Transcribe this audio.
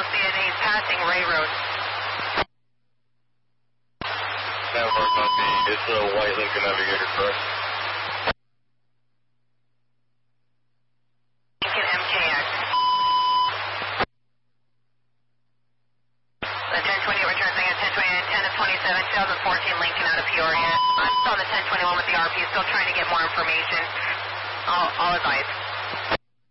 see it. He's passing Ray Road. Network copy. It's a white Lincoln Navigator, correct? Lincoln MKX. The 1028 returns at 10 of 27, 2014 Lincoln out of Peoria. I'm still on the 1021 with the RP, still trying to get more information. I'll advise.